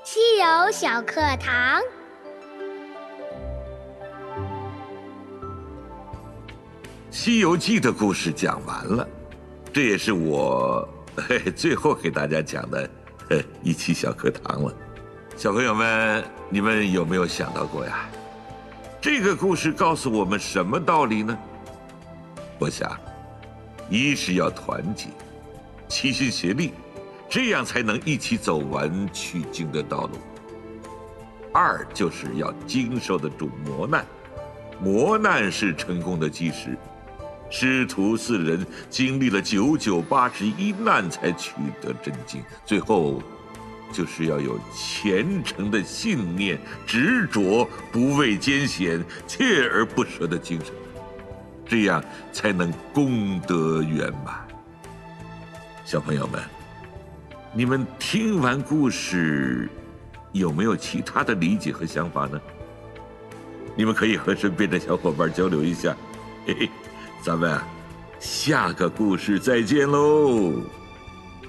西游小课堂。 西游记的故事讲完了，这也是我最后给大家讲的一期小课堂了。小朋友们，你们有没有想到过呀？这个故事告诉我们什么道理呢？我想，一是要团结，齐心协力，这样才能一起走完取经的道路。二就是要经受得住磨难，磨难是成功的基石。师徒四人经历了981难才取得真经，最后就是要有虔诚的信念、执着、不畏艰险、锲而不舍的精神，这样才能功德圆满。小朋友们，你们听完故事有没有其他的理解和想法呢？你们可以和身边的小伙伴交流一下。嘿嘿，咱们下个故事再见喽。